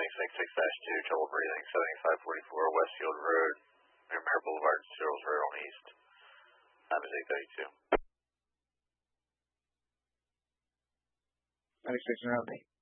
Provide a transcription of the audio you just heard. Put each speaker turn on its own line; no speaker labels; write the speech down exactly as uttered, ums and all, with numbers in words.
six six dash two, trouble breathing, seventy-five forty-four Westfield Road, near Mare Boulevard, Searles Road on East. Time is eight thirty-two.
ninety-six around me.